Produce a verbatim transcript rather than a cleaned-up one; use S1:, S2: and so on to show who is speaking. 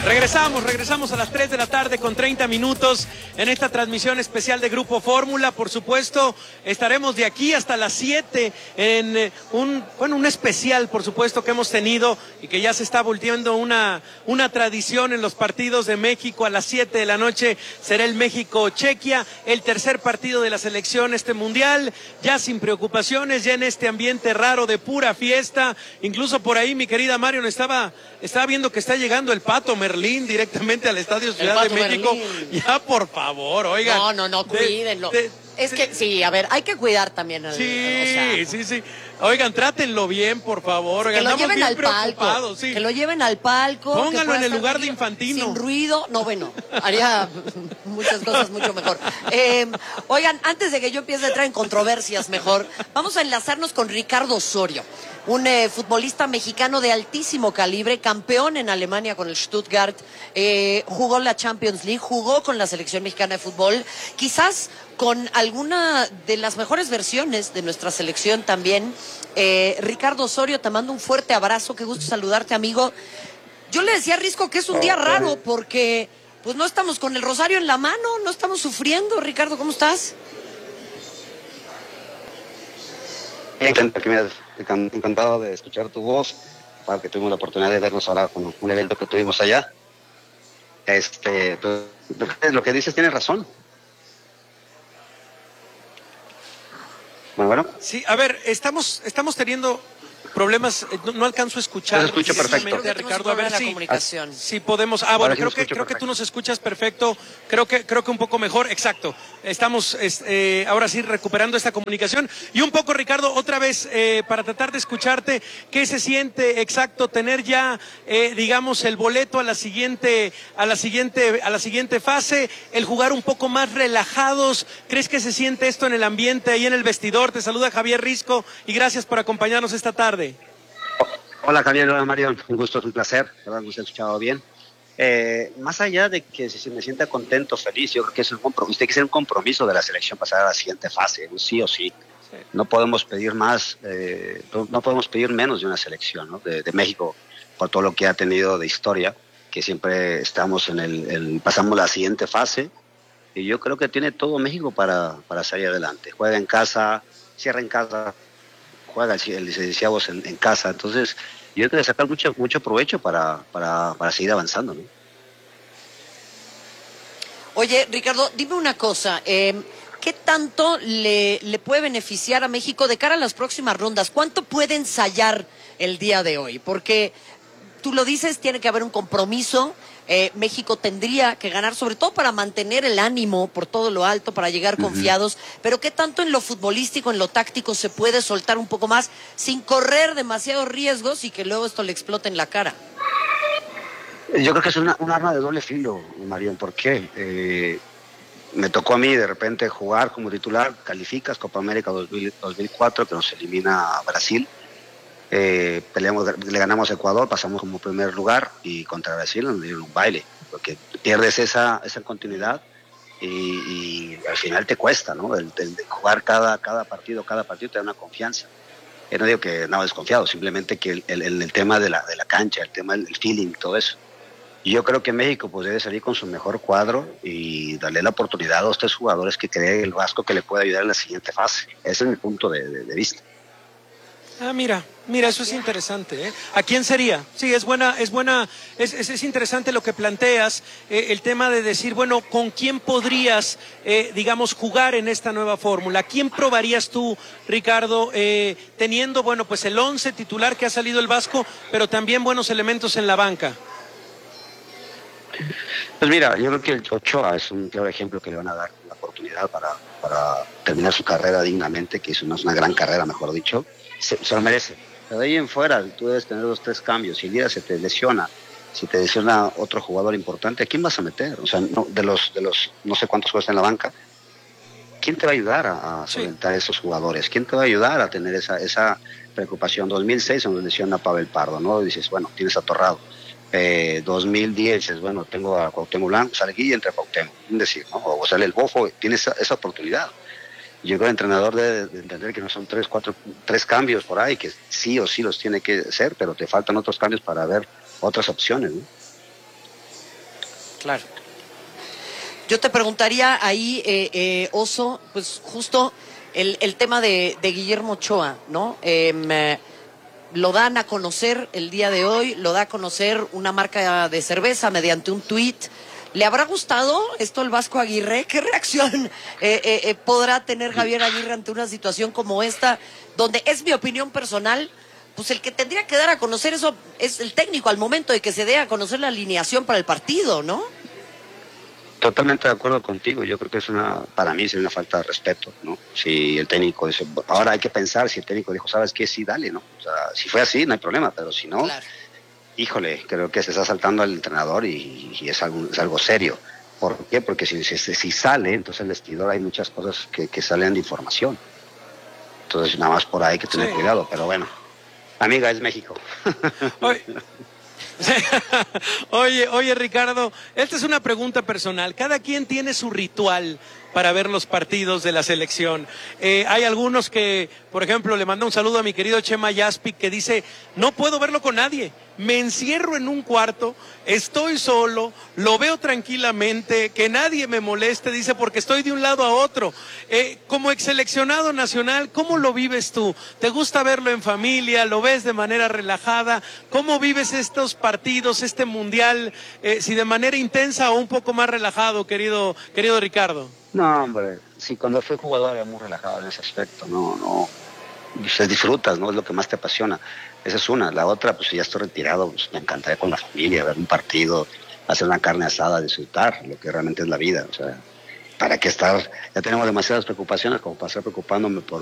S1: Regresamos, regresamos a las tres de la tarde con treinta minutos en esta transmisión especial de Grupo Fórmula. Por supuesto, estaremos de aquí hasta las siete en un, bueno, un especial, por supuesto, que hemos tenido y que ya se está volviendo una, una tradición en los partidos de México. A las siete de la noche será el México-Chequia, el tercer partido de la selección este mundial, ya sin preocupaciones, ya en este ambiente raro de pura fiesta. Incluso por ahí mi querida Marion estaba, estaba viendo que está llegando el Pato Merlín directamente al Estadio Ciudad de México. Merlín. Ya, por favor, oigan.
S2: No, no, no, cuídenlo. De, de, es de, que, sí, a ver, hay que cuidar también. Al,
S1: sí,
S2: o sea,
S1: sí, sí. Oigan, trátenlo bien, por favor. Oigan,
S2: que lo lleven al palco.
S1: Sí.
S2: Que lo lleven al palco.
S1: Pónganlo en el lugar de Infantino.
S2: Sin ruido. No, bueno, haría muchas cosas mucho mejor. Eh, oigan, antes de que yo empiece a entrar en controversias mejor, vamos a enlazarnos con Ricardo Osorio. Un eh, futbolista mexicano de altísimo calibre, campeón en Alemania con el Stuttgart, eh, jugó la Champions League, jugó con la selección mexicana de fútbol, quizás con alguna de las mejores versiones de nuestra selección también. Eh, Ricardo Osorio, te mando un fuerte abrazo, qué gusto saludarte, amigo. Yo le decía a Risco que es un día raro porque pues no estamos con el rosario en la mano, no estamos sufriendo. Ricardo, ¿cómo estás?
S3: Encantado de escuchar tu voz, para que tuvimos la oportunidad de vernos ahora con un evento que tuvimos allá. Este, pues, lo que dices tiene razón. Bueno, bueno.
S1: Sí, a ver, estamos, estamos teniendo problemas, no, no alcanzo a escuchar.
S3: Yo escucho perfecto.
S1: A Ricardo, a ver
S2: la
S1: si,
S2: comunicación.
S1: si podemos. Ah, bueno,
S3: sí
S1: creo que creo que tú nos escuchas perfecto. Creo que creo que un poco mejor. Exacto. Estamos es, eh, ahora sí recuperando esta comunicación y un poco, Ricardo, otra vez eh, para tratar de escucharte. ¿Qué se siente exacto tener ya, eh, digamos, el boleto a la siguiente a la siguiente a la siguiente fase? El jugar un poco más relajados. ¿Crees que se siente esto en el ambiente ahí en el vestidor? Te saluda Javier Risco y gracias por acompañarnos esta tarde.
S3: Hola Javier, hola Mario, un gusto, es un placer, la verdad me he escuchado bien. Eh, más allá de que se me sienta contento, feliz, yo creo que es un compromiso, tiene que ser un compromiso de la selección pasar a la siguiente fase, sí o sí. sí. No podemos pedir más, eh, no podemos pedir menos de una selección, ¿no? de, de México, por todo lo que ha tenido de historia, que siempre estamos en el, el pasamos la siguiente fase, y yo creo que tiene todo México para, para salir adelante. Juega en casa, cierra en casa, juega el licenciado en, en casa, entonces yo creo que sacar mucho, mucho provecho para, para, para seguir avanzando, ¿no?
S2: Oye, Ricardo, dime una cosa, eh, ¿qué tanto le, le puede beneficiar a México de cara a las próximas rondas? ¿Cuánto puede ensayar el día de hoy? Porque tú lo dices, tiene que haber un compromiso. Eh, México tendría que ganar, sobre todo para mantener el ánimo por todo lo alto, para llegar uh-huh. confiados, pero ¿qué tanto en lo futbolístico, en lo táctico se puede soltar un poco más sin correr demasiados riesgos y que luego esto le explote en la cara?
S3: Yo creo que es una, un arma de doble filo, Marión. ¿Por qué? Eh, me tocó a mí de repente jugar como titular, calificas Copa América dos mil cuatro, que nos elimina a Brasil. Eh, peleamos, le ganamos a Ecuador, pasamos como primer lugar y contra Brasil nos dieron un baile, porque pierdes esa, esa continuidad y, y al final te cuesta, ¿no? El, el de jugar cada, cada partido, cada partido te da una confianza. Yo no digo que no desconfiado, simplemente que el, el, el tema de la, de la cancha, el tema del feeling, todo eso. Y yo creo que México pues debe salir con su mejor cuadro y darle la oportunidad a dos, tres jugadores que cree el Vasco que le puede ayudar en la siguiente fase. Ese es mi punto de, de, de vista.
S1: Ah, mira, mira, eso es interesante, ¿eh? ¿A quién sería? Sí, es buena, es buena, es, es, es interesante lo que planteas, eh, el tema de decir, bueno, ¿con quién podrías, eh, digamos, jugar en esta nueva fórmula? ¿Quién probarías tú, Ricardo, eh, teniendo, bueno, pues el once titular que ha salido el Vasco, pero también buenos elementos en la banca?
S3: Pues mira, yo creo que el Ochoa es un claro ejemplo que le van a dar la oportunidad para, para terminar su carrera dignamente, que es una, es una gran carrera, mejor dicho. Se, se lo merece. Pero de ahí en fuera, tú debes tener dos, tres cambios. Si Lira se te lesiona, si te lesiona otro jugador importante, ¿a quién vas a meter? O sea, no, de los de los no sé cuántos jugadores en la banca, ¿quién te va a ayudar a, a solventar sí. esos jugadores? ¿Quién te va a ayudar a tener esa esa preocupación? dos mil seis, donde lesiona a Pavel Pardo, ¿no? Y dices, bueno, tienes atorrado. Eh, dos mil diez, dices, bueno, tengo a Cuauhtémoc Blanco, sale aquí y entra Cuauhtémoc. Es decir, ¿no? O sale el Bofo, tienes esa, esa oportunidad. Yo creo que el entrenador debe de entender que no son tres, cuatro, tres cambios por ahí, que sí o sí los tiene que hacer, pero te faltan otros cambios para ver otras opciones, ¿no?
S2: Claro. Yo te preguntaría ahí, eh, eh, Oso, pues justo el, el tema de, de Guillermo Ochoa, ¿no? Eh, lo dan a conocer el día de hoy, lo da a conocer una marca de cerveza mediante un tuit. ¿Le habrá gustado esto al Vasco Aguirre? ¿Qué reacción eh, eh, eh, podrá tener Javier Aguirre ante una situación como esta, donde es mi opinión personal? Pues el que tendría que dar a conocer eso es el técnico al momento de que se dé a conocer la alineación para el partido, ¿no?
S3: Totalmente de acuerdo contigo. Yo creo que es una, para mí, es una falta de respeto, ¿no? Si el técnico dice, ahora hay que pensar si el técnico dijo, ¿sabes qué? Sí, dale, ¿no? O sea, si fue así, no hay problema, pero si no, claro. Híjole, creo que se está saltando al entrenador y, y es, algo, es algo serio. ¿Por qué? Porque si, si, si sale, entonces el vestidor hay muchas cosas que, que salen de información. Entonces, nada más por ahí hay que tener sí. cuidado, pero bueno. Amiga, es México.
S1: Oye, oye, oye, Ricardo, esta es una pregunta personal. Cada quien tiene su ritual para ver los partidos de la selección. Eh, hay algunos que, por ejemplo, le mando un saludo a mi querido Chema Yaspic, que dice, no puedo verlo con nadie, me encierro en un cuarto, estoy solo, lo veo tranquilamente, que nadie me moleste, dice, porque estoy de un lado a otro. Eh, como exseleccionado nacional, ¿cómo lo vives tú? ¿Te gusta verlo en familia? ¿Lo ves de manera relajada? ¿Cómo vives estos partidos, este mundial, eh, si de manera intensa o un poco más relajado, querido, querido Ricardo?
S3: No, hombre, sí, cuando fui jugador era muy relajado en ese aspecto, no, no, pues disfrutas, ¿no? Es lo que más te apasiona. Esa es una. La otra, pues si ya estoy retirado, pues me encantaría con la familia, ver un partido, hacer una carne asada, disfrutar lo que realmente es la vida. O sea, ¿para qué estar? Ya tenemos demasiadas preocupaciones como para estar preocupándome por